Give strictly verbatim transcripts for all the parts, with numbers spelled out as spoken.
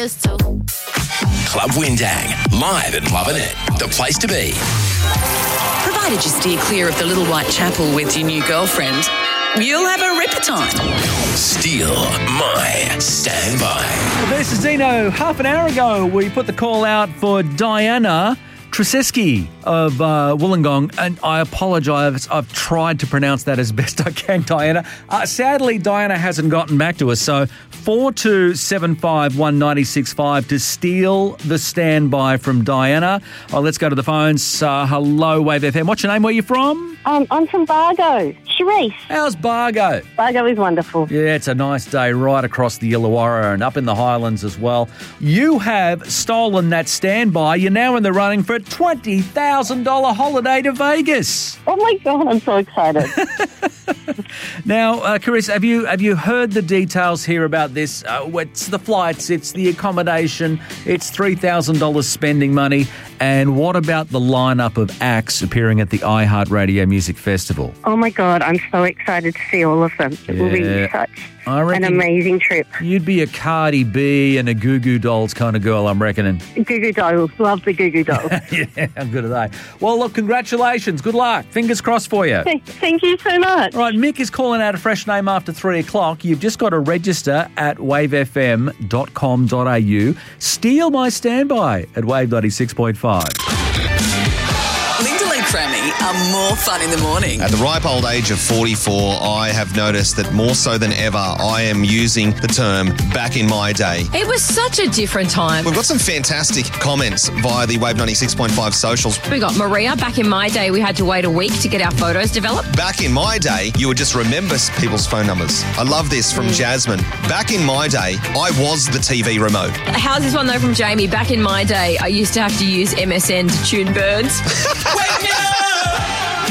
Club Windang, live at Lovin' It, the place to be. Provided you steer clear of the Little White Chapel with your new girlfriend, you'll have a ripper time. Steal my standby. This is Dino. Half an hour ago, we put the call out for Diana Truseski of uh, Wollongong, and I apologise. I've tried to pronounce that as best I can, Diana. Uh, sadly, Diana hasn't gotten back to us, so four two seven five one nine six five to steal the standby from Diana. Oh, let's go to the phones. Uh, hello, Wave F M. What's your name? Where are you from? Um, I'm from Bargo. Sharice. How's Bargo? Bargo is wonderful. Yeah, it's a nice day right across the Illawarra and up in the Highlands as well. You have stolen that standby. You're now in the running for a twenty thousand dollars holiday to Vegas. Oh, my God, I'm so excited. Now, uh, Carissa, have you have you heard the details here about this? Uh, it's the flights, it's the accommodation, it's three thousand dollars spending money, and what about the lineup of acts appearing at the iHeartRadio Music Festival? Oh, my God, I'm so excited to see all of them. It Yeah. will be such I reckon an amazing trip. You'd be a Cardi B and a Goo Goo Dolls kind of girl, I'm reckoning. Goo Goo Dolls. Love the Goo Goo Dolls. Yeah, how good are they? Well, look, congratulations. Good luck. Fingers crossed for you. Thank, thank you so much. Right, Mick is calling out a fresh name after three o'clock. You've just got to register at wave f m dot com dot a u. Steal my standby at Wave ninety-six point five. Linda and Crammy are more fun in the morning. At the ripe old age of forty-four, I have noticed that more so than ever, I am using the term back in my day. It was such a different time. We've got some fantastic comments via the Wave ninety-six point five socials. We got Maria. Back in my day, we had to wait a week to get our photos developed. Back in my day, you would just remember people's phone numbers. I love this from Jasmine. Back in my day, I was the T V remote. How's this one, though, from Jamie? Back in my day, I used to have to use M S N to tune birds. Wake me up!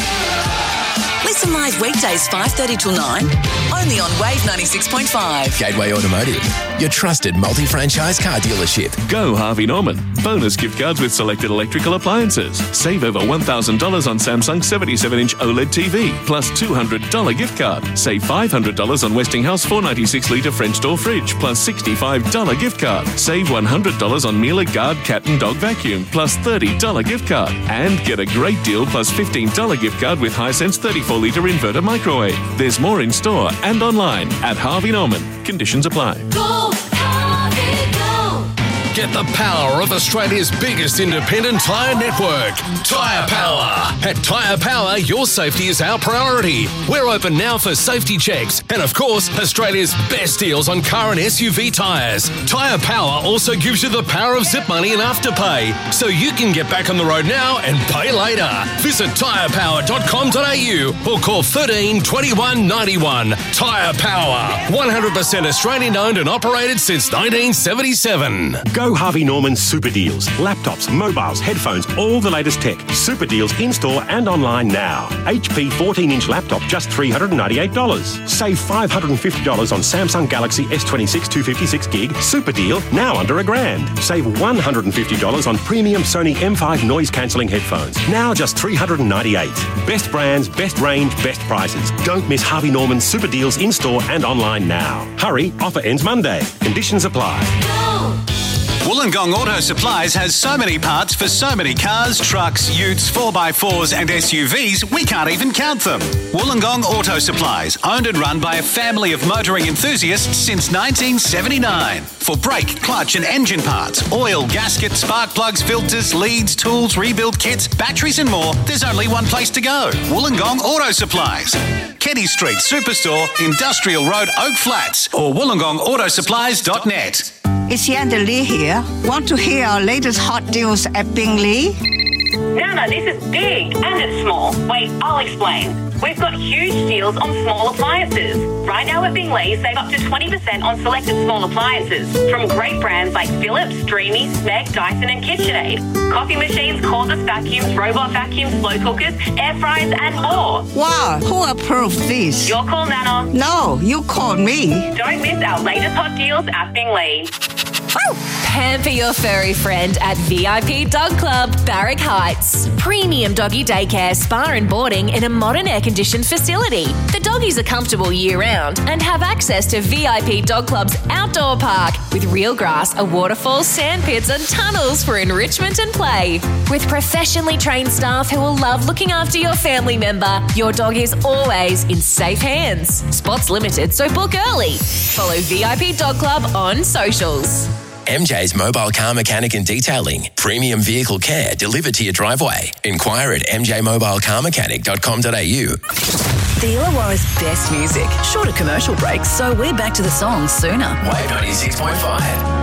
Listen live weekdays five thirty till nine, only on Wave ninety-six point five. Gateway Automotive, your trusted multi-franchise car dealership. Go Harvey Norman. Bonus gift cards with selected electrical appliances. Save over one thousand dollars on Samsung seventy-seven inch OLED T V, plus two hundred dollars gift card. Save five hundred dollars on Westinghouse four ninety-six litre French door fridge, plus sixty-five dollars gift card. Save one hundred dollars on Miele Guard cat and dog vacuum, plus thirty dollars gift card. And get a great deal plus fifteen dollars gift card with Hisense thirty-four litre inverter microwave. There's more in store and online at Harvey Norman. Conditions apply. Go, Harvey, go. Get the power of Australia's biggest independent tyre network, Tyre Power. At Tyre Power, your safety is our priority. We're open now for safety checks and, of course, Australia's best deals on car and S U V tyres. Tyre Power also gives you the power of zip money and afterpay, so you can get back on the road now and pay later. Visit tyre power dot com dot a u or call thirteen twenty-one ninety-one. Tyre Power, one hundred percent Australian owned and operated since nineteen seventy-seven. Go Harvey Norman Super Deals. Laptops, mobiles, headphones, all the latest tech. Super Deals in-store and online now. H P fourteen inch laptop, just three hundred ninety-eight dollars. Save five hundred fifty dollars on Samsung Galaxy S twenty-six two fifty-six gig. Super deal, now under a grand. Save one hundred fifty dollars on premium Sony M five noise-cancelling headphones. Now just three hundred ninety-eight dollars. Best brands, best range, best prices. Don't miss Harvey Norman Super Deals in-store and online now. Hurry, offer ends Monday. Conditions apply. Go. Wollongong Auto Supplies has so many parts for so many cars, trucks, utes, four by fours and S U Vs, we can't even count them. Wollongong Auto Supplies, owned and run by a family of motoring enthusiasts since nineteen seventy-nine. For brake, clutch and engine parts, oil, gasket, spark plugs, filters, leads, tools, rebuild kits, batteries and more, there's only one place to go. Wollongong Auto Supplies. Kenny Street Superstore, Industrial Road, Oak Flats, or wollongong auto supplies dot net. It's Yanda Lee here. Want to hear our latest hot deals at Bingley? No, no, this is big and it's small. Wait, I'll explain. We've got huge deals on small appliances. Right now at Bingley, save up to twenty percent on selected small appliances from great brands like Philips, Dreamy, Smeg, Dyson and KitchenAid. Coffee machines, cordless vacuums, robot vacuums, slow cookers, air fryers and more. Wow, who approved this? Your call, Nana. No, you called me. Don't miss our latest hot deals at Bingley. Pen Pamper your furry friend at V I P Dog Club, Barrack Heights. Premium doggy daycare, spa and boarding in a modern air-conditioned facility. The doggies are comfortable year-round and have access to V I P Dog Club's outdoor park with real grass, a waterfall, sand pits and tunnels for enrichment and play. With professionally trained staff who will love looking after your family member, your dog is always in safe hands. Spots limited, so book early. Follow V I P Dog Club on socials. M J's Mobile Car Mechanic and Detailing. Premium vehicle care delivered to your driveway. Inquire at m j mobile car mechanic dot com dot a u. The Illawarra's best music. Shorter commercial breaks, so we're back to the songs sooner. Wave ninety-six point five.